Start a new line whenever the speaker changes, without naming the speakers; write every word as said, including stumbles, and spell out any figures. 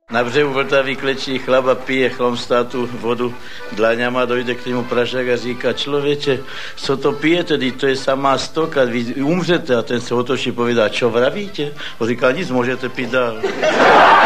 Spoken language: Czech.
Na břehu Vltavy klečí chlap a pije chlomstátu vodu dlaňama, dojde k němu pražák a říká: člověče, co to pijete, to je samá stoka, vy umřete. A ten se otočí, povídá: čo vravíte? On říká: nic, můžete pít dál.